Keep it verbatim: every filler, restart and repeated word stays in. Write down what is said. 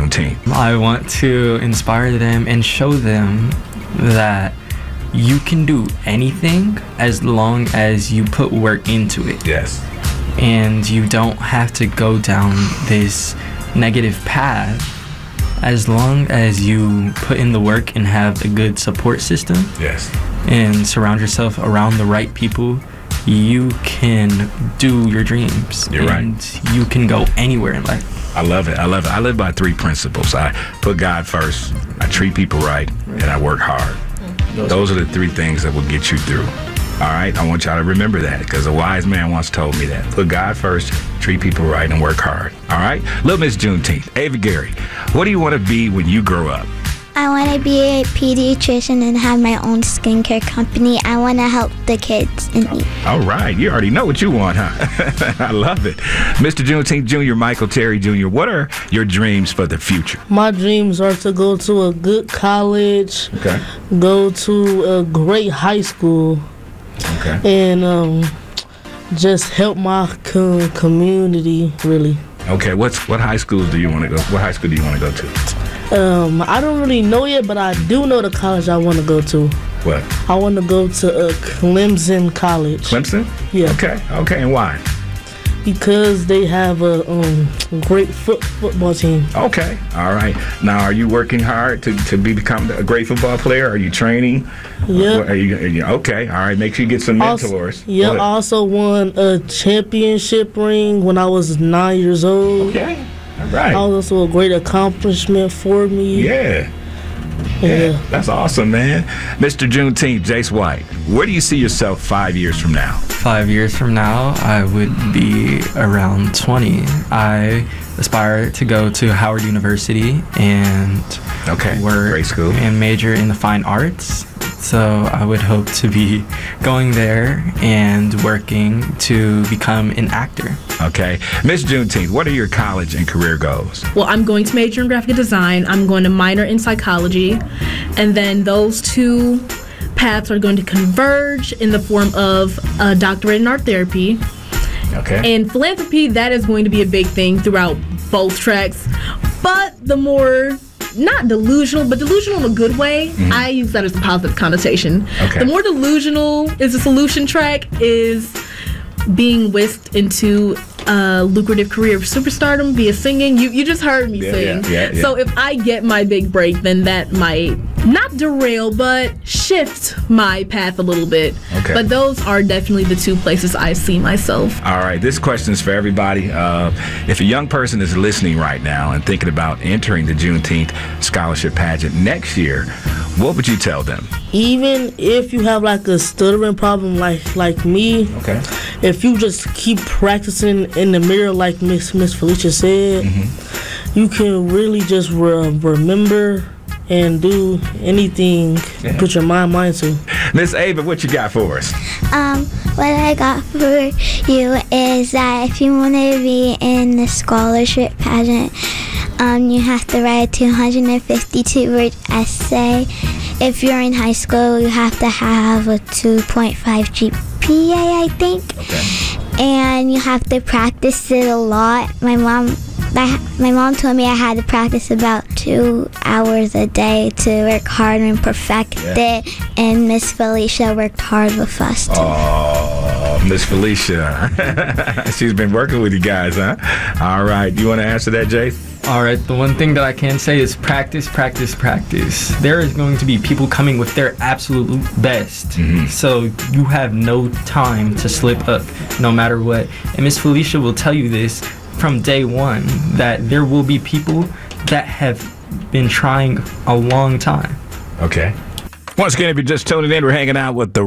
Juneteenth? I want to inspire them and show them that you can do anything as long as you put work into it. Yes. And you don't have to go down this negative path as long as you put in the work and have a good support system. Yes. And surround yourself around the right people. You can do your dreams. You're and right. You can go anywhere in life. I love it. I love it. I live by three principles. I put God first, I treat people right, and I work hard. Those are the three things that will get you through. All right? I want y'all to remember that, because a wise man once told me that. Put God first, treat people right, and work hard. All right? Little Miss Juneteenth. Ava Gary, what do you want to be when you grow up? I want to be a pediatrician and have my own skincare company. I want to help the kids and me. All right. You already know what you want, huh? I love it. Mister Juneteenth Junior, Michael Terry Junior, what are your dreams for the future? My dreams are to go to a good college, Okay. go to a great high school, Okay. and um, just help my co- community, really. Okay. What's what high schools do you want to go? What high school do you want to go to? Um, I don't really know yet, but I do know the college I want to go to. What? I want to go to uh, Clemson College. Clemson? Yeah. Okay. Okay. And why? Because they have a um, great foot football team. Okay. All right. Now, are you working hard to, to be, become a great football player? Are you training? Yeah. Are you, are you, okay. All right. Make sure you get some mentors. Also, yeah. I What? also won a championship ring when I was nine years old. Okay. All right. That was also a great accomplishment for me. Yeah. Yeah. Yeah. That's awesome, man. Mister Juneteenth, Jace White, where do you see yourself five years from now? Five years from now, I would be around twenty. I aspire to go to Howard University and Okay. work Great school. and major in the fine arts. So I would hope to be going there and working to become an actor. Okay. Miss Juneteenth, what are your college and career goals? Well, I'm going to major in graphic design. I'm going to minor in psychology. And then those two paths are going to converge in the form of a doctorate in art therapy. Okay. And philanthropy, that is going to be a big thing throughout both tracks. But the more, not delusional, but delusional in a good way, mm-hmm. I use that as a positive connotation. Okay. The more delusional is the solution track is being whisked into a lucrative career of superstardom via singing. You you just heard me Yeah, sing. yeah, yeah, yeah. So if I get my big break, then that might not derail, but shift my path a little bit. Okay. But those are definitely the two places I see myself. All right, this question is for everybody. Uh, if a young person is listening right now and thinking about entering the Juneteenth Scholarship Pageant next year, what would you tell them? Even if you have like a stuttering problem like like me, Okay. if you just keep practicing in the mirror like Miss Miss Felicia said, Mm-hmm. you can really just re- remember and do anything Yeah. you put your mind mind to. Miss Ava, what you got for us? Um, what I got for you is that if you want to be in the scholarship pageant, um, you have to write a two hundred fifty-two word essay. If you're in high school, you have to have a two point five G P A, I think. Okay. And you have to practice it a lot. My mom, my, my mom told me I had to practice about two hours a day to work hard and perfect Yeah. it. And Miss Felicia worked hard with us too. Oh, Miss Felicia. She's been working with you guys, huh? All right. You want to answer that, Jay? All right, the one thing that I can say is practice, practice, practice. There is going to be people coming with their absolute best. Mhm. So you have no time to slip up, no matter what. And Miss Felicia will tell you this from day one, that there will be people that have been trying a long time. Okay. Once again, if you're just tuning in, we're hanging out with the